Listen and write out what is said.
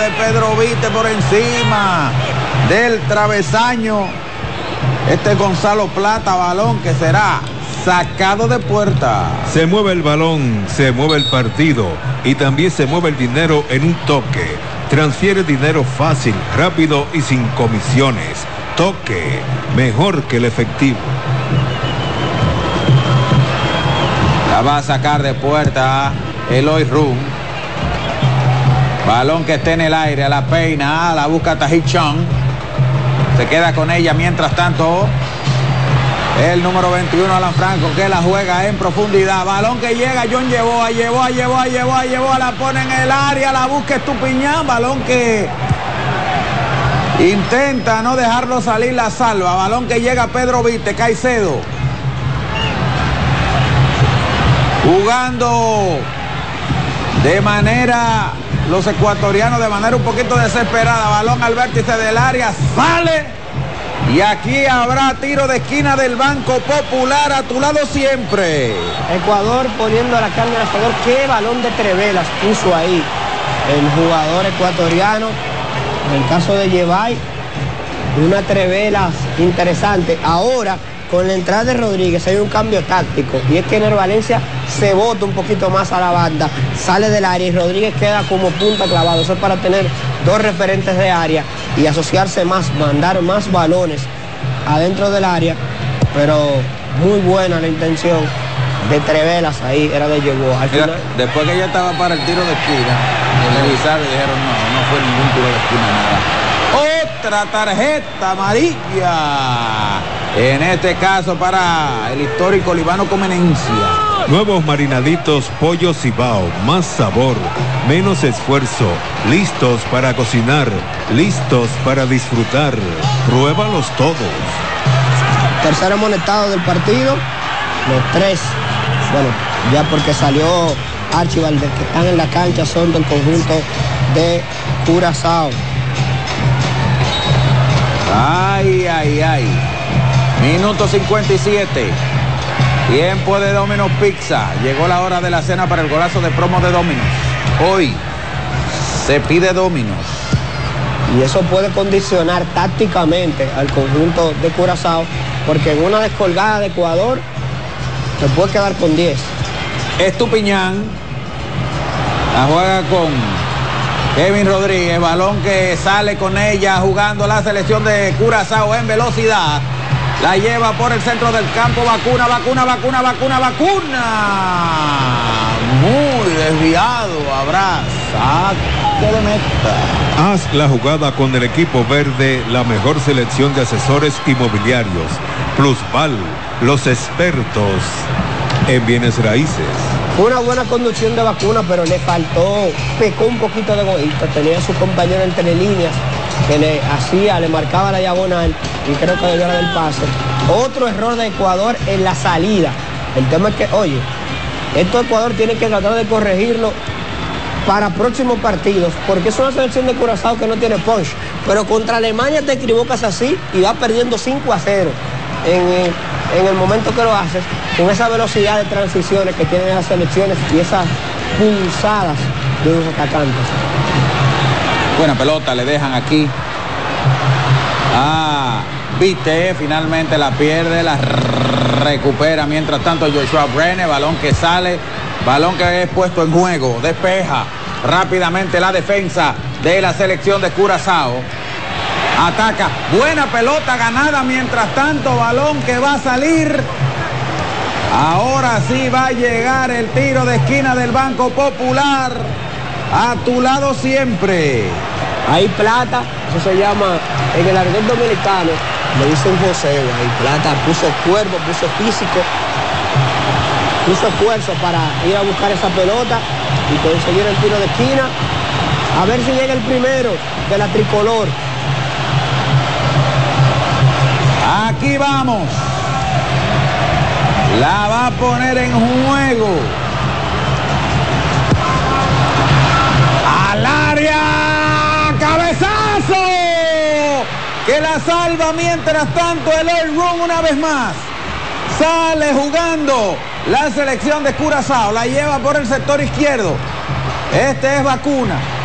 sale Pedro Vite por encima del travesaño. Este es Gonzalo Plata, balón que será sacado de puerta. Se mueve el balón, se mueve el partido y también se mueve el dinero en un toque. Transfiere dinero fácil, rápido y sin comisiones. Toque, mejor que el efectivo. La va a sacar de puerta Eloy Rum. Balón que está en el aire, a la peina, la busca Tahir Chong. Se queda con ella mientras tanto el número 21 Alan Franco, que la juega en profundidad. Balón que llega, John Yeboah, la pone en el área, la busca Estupiñán. Balón que intenta no dejarlo salir, la salva. Balón que llega Pedro Vite, Caicedo jugando de manera, los ecuatorianos de manera un poquito desesperada. Balón al vértice del área, sale. Y aquí habrá tiro de esquina del Banco Popular, a tu lado siempre. Ecuador poniendo la carne al asador. Qué balón de trevelas puso ahí el jugador ecuatoriano. En el caso de Yebay, una trevelas interesante. Ahora, con la entrada de Rodríguez hay un cambio táctico, y es que Ener Valencia se bota un poquito más a la banda, sale del área y Rodríguez queda como punta clavado. Eso es para tener dos referentes de área y asociarse más, mandar más balones adentro del área. Pero muy buena la intención de trevelas ahí, era de Yeboah. Al final, después que ya estaba para el tiro de esquina, el revisaron y dijeron no fue ningún tiro de esquina, nada. Otra tarjeta amarilla, en este caso para el histórico Libano Comenencia. Nuevos marinaditos Pollo Cibao, más sabor, menos esfuerzo, listos para cocinar, listos para disfrutar. Pruébalos todos. Tercer amonestado del partido, los tres, bueno, ya porque salió Archibald, que están en la cancha son del conjunto de Curazao. Ay. Minuto 57. Tiempo de Domino's Pizza. Llegó la hora de la cena para el golazo de promo de Domino's. Hoy se pide Domino's. Y eso puede condicionar tácticamente al conjunto de Curazao, porque en una descolgada de Ecuador se puede quedar con 10. Estupiñán la juega con Kevin Rodríguez, balón que sale con ella jugando la selección de Curazao en velocidad. La lleva por el centro del campo, vacuna. Muy desviado, habrá saque de meta. Haz la jugada con el equipo verde, la mejor selección de asesores inmobiliarios. Plusval, los expertos en bienes raíces. Una buena conducción de vacuna, pero le pecó un poquito de egoísta. Tenía a su compañero entre líneas que le marcaba la diagonal y creo que debió dar el pase. Otro error de Ecuador en la salida. El tema es que, oye, esto Ecuador tiene que tratar de corregirlo para próximos partidos, porque es una selección de Curazao que no tiene punch. Pero contra Alemania te equivocas así y vas perdiendo 5-0 en el momento que lo haces, con esa velocidad de transiciones que tienen esas selecciones y esas pulsadas de los atacantes. Buena pelota, le dejan aquí a Vite, finalmente la pierde, la recupera. Mientras tanto Joshua Brené, balón que sale, balón que es puesto en juego, despeja rápidamente la defensa de la selección de Curazao. Ataca, buena pelota ganada, mientras tanto balón que va a salir. Ahora sí va a llegar el tiro de esquina del Banco Popular, a tu lado siempre. Ahí Plata, eso se llama en el argot dominicano, le dicen joseo. Ahí Plata puso cuerpo, puso físico, puso esfuerzo para ir a buscar esa pelota y conseguir el tiro de esquina. A ver si llega el primero de la tricolor. Aquí vamos. La va a poner en juego. Al área. ¡Cabezazo! Que la salva mientras tanto Eloy Rum una vez más. Sale jugando la selección de Curazao. La lleva por el sector izquierdo. Este es Vacuna.